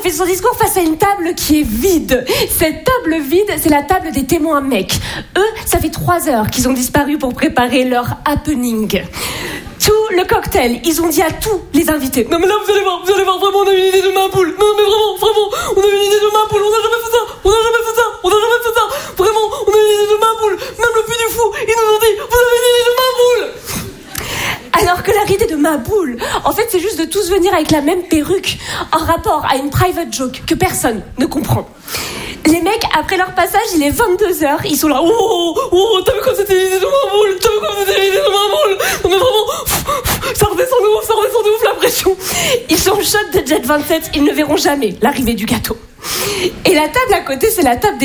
fait son discours face à une table qui est vide. Cette table vide, c'est la table des témoins mecs. Eux, ça fait 3 heures qu'ils ont disparu pour préparer leur happening. Tout le cocktail, ils ont dit à tous les invités: non mais là vous allez voir, vraiment on a une idée de Maboule. Non mais vraiment, on a une idée de Maboule, on n'a jamais fait ça, vraiment, on a une idée de Maboule. Même le Puy du Fou, ils nous ont dit: vous avez une idée de Maboule. Alors que la idée de Maboule, en fait, c'est juste de tous venir avec la même perruque, en rapport à une private joke que personne ne comprend. Les mecs, après leur passage, il est 22h, ils sont là: oh, t'as vu quoi c'était l'idée de Maboule? Non mais vraiment, ça redescend de ouf la pression. Ils sont en choc de Jet 27, ils ne verront jamais l'arrivée du gâteau. Et la table à côté, c'est la table des